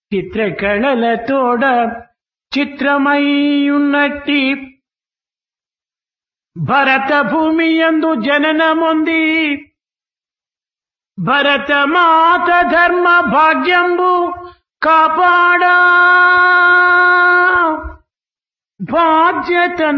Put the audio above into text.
చిత్రకళలతోడ చిత్రమయ్యున్నట్టి భరత భూమి యందు జననముంది భరతమాత ధర్మ భాగ్యంబు కాపాడా బాధ్యత